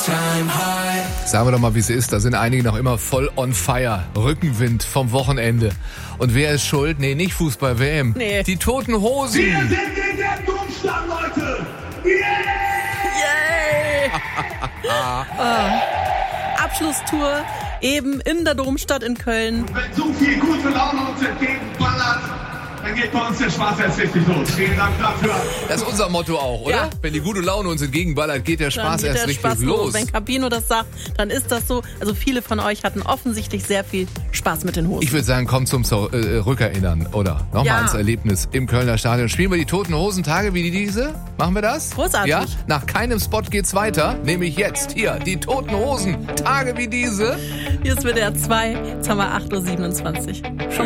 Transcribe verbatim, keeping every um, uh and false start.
Sagen wir doch mal, wie es ist. Da sind einige noch immer voll on fire. Rückenwind vom Wochenende. Und wer ist schuld? Nee, nicht Fußball-W M. Nee. Die Toten Hosen. Wir sind in der Domstadt, Leute! Yeah! Yay! oh. Abschlusstour eben in der Domstadt in Köln. Wenn so viel gute Laune uns entgegenballert, dann geht bei uns der Spaß erst richtig los. Vielen Dank dafür. Das ist unser Motto auch, oder? Ja. Wenn die gute Laune uns entgegenballert, geht der Spaß Dann geht erst der richtig Spaß los. Wenn Cabino das sagt, dann ist das so. Also viele von euch hatten offensichtlich sehr viel Spaß mit den Hosen. Ich würde sagen, kommt zum so äh, Rückerinnern, oder? Nochmal Ja. ans Erlebnis im Kölner Stadion. Spielen wir die Toten Hosen Tage wie diese? Machen wir das? Großartig. Ja? Nach keinem Spot geht's weiter. Nämlich jetzt hier, die Toten Hosen. Tage wie diese. Hier ist W D R zwei, jetzt haben wir acht Uhr siebenundzwanzig. Schon